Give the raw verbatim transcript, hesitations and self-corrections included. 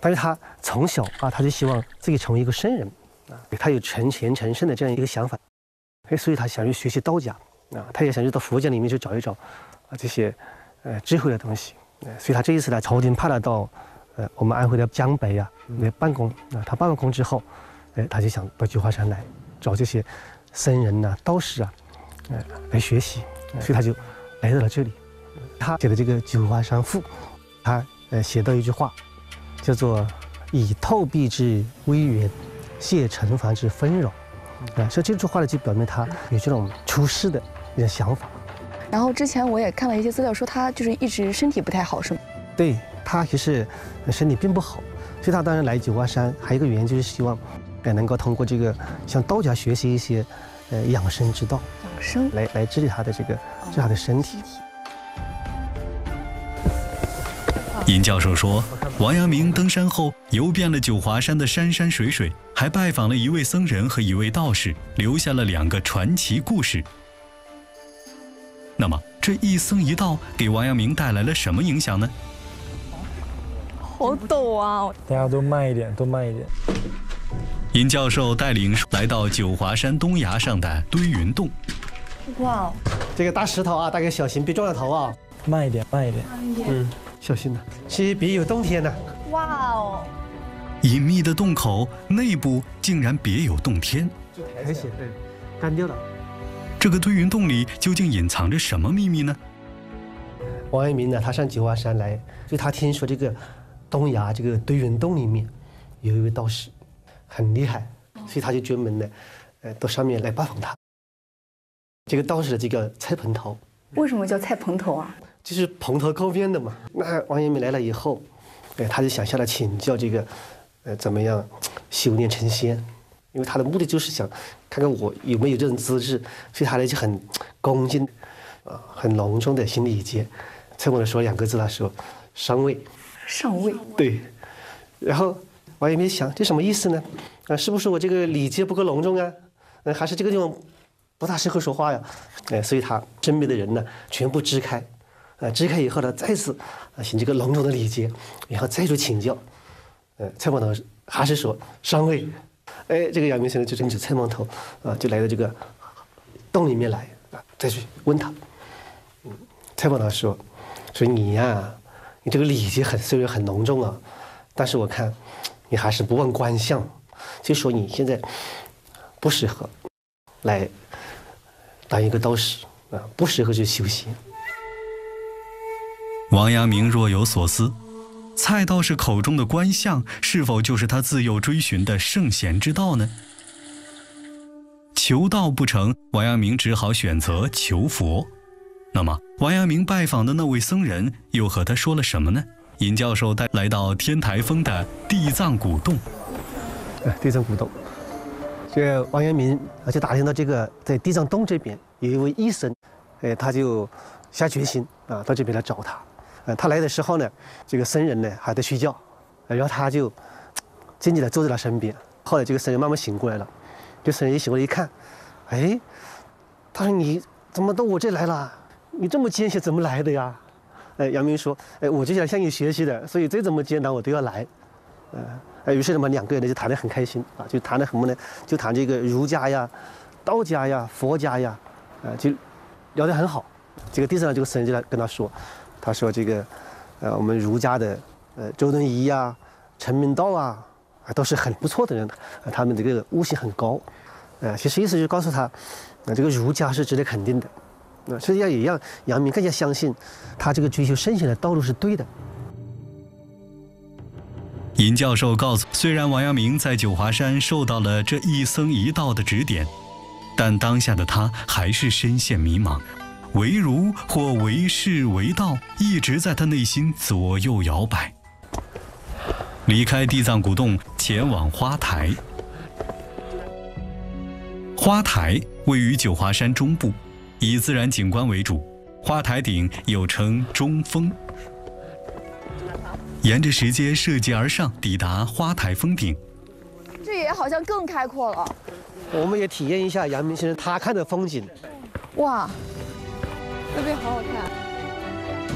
但是他从小啊，他就希望自己成为一个圣人啊，他有成贤成圣的这样一个想法，哎，所以他想去学习道家啊，他也想去到佛教里面去找一找啊这些呃智慧的东西，呃，所以他这一次呢，朝廷派他到呃我们安徽的江北啊来办公啊，他办完工之后，哎，他就想到九华山来找这些僧人呐、啊、道士啊，呃来学习，所以他就来到了这里。他写的这个《九华山赋》，他呃写到一句话，叫做“以透壁之微圆，泄尘凡之纷扰”，啊，所以这句话呢就表明他有这种出世的一种想法。 然后之前我也看了一些资料，说他就是一直身体不太好，是吗？ 对，他其实身体并不好，所以他当然来九华山，还有一个原因就是希望，呃，能够通过这个向道家学习一些，呃，养生之道， 养生来来治理他的这个治他的身体。 尹教授说，王阳明登山后游遍了九华山的山山水水，还拜访了一位僧人和一位道士，留下了两个传奇故事。那么，这一僧一道给王阳明带来了什么影响呢？ 好陡啊！ 大家都慢一点，都慢一点。 尹教授带领来到九华山东崖上的堆云洞。 哇， 这个大石头啊，大家小心别撞到头啊！ 慢一点，慢一点。 嗯，小心呐，其实别有洞天呐。 哇哦！ 隐秘的洞口内部竟然别有洞天， 苔藓对，干掉了。 这个堆云洞里究竟隐藏着什么秘密呢？ 王阳明呢，他上九华山来，就他听说这个东崖这个堆云洞里面有一位道士很厉害，所以他就专门呢，呃，到上面来拜访他。这个道士就叫蔡蓬头。 为什么叫蔡蓬头啊？ 就是蓬头垢面的嘛。那王阳明来了以后，哎，他就想向他请教这个，呃，怎么样修炼成仙，因为他的目的就是想看看我有没有这种资质，所以他呢就很恭敬，啊，很隆重的行礼节。蔡蓬头说两个字，他说上位。 上位。 对。然后王阳明想，这什么意思呢？啊，是不是我这个礼节不够隆重啊？嗯，还是这个地方不大适合说话呀？哎，所以他身边的人呢全部支开。呃，支开以后呢，再次啊行这个隆重的礼节，然后再去请教。呃，蔡蓬头还是说上位。哎，这个阳明先生就跟着蔡蓬头啊，就来到这个洞里面来啊，再去问他。嗯，蔡蓬头说：“说你呀、啊，你这个礼节很虽然很隆重啊，但是我看你还是不忘观相，就说你现在不适合来当一个道士啊，不适合去修仙。” 王阳明若有所思，蔡道士口中的观相，是否就是他自幼追寻的圣贤之道呢？求道不成，王阳明只好选择求佛。那么，王阳明拜访的那位僧人又和他说了什么呢？尹教授带来到天台峰的地藏古洞。 哎，地藏古洞，这王阳明啊就打听到这个在地藏洞这边有一位医生，哎，他就下决心啊到这边来找他。呃，他来的时候呢，这个僧人呢还在睡觉，然后他就静静地坐在他身边。后来这个僧人慢慢醒过来了，这僧人一醒过来一看，哎，他说你怎么到我这来了？你这么艰险怎么来的呀？哎，阳明说，哎，我就想向你学习的，所以再怎么艰难我都要来。呃，哎，于是呢嘛，两个人呢就谈得很开心啊，就谈的什么呢？就谈这个儒家呀、道家呀、佛家呀，呃，就聊得很好。这个地上这个僧人就来跟他说。他说：“这个，呃，我们儒家的，呃，周敦颐呀、陈明道啊，啊，都是很不错的人，啊，他们这个悟性很高，呃，其实意思就是告诉他，啊，这个儒家是值得肯定的，啊，实际上也让阳明更加相信，他这个追求圣贤的道路是对的。” 尹教授告诉，虽然王阳明在九华山受到了这一僧一道的指点，但当下的他还是深陷迷茫。为儒或为士为道，一直在他内心左右摇摆。离开地藏古洞，前往花台。花台位于九华山中部，以自然景观为主。花台顶又称中峰。沿着石阶涉阶而上，抵达花台峰顶。 这也好像更开阔了。 我们也体验一下阳明先生他看的风景。 哇！那边好好看。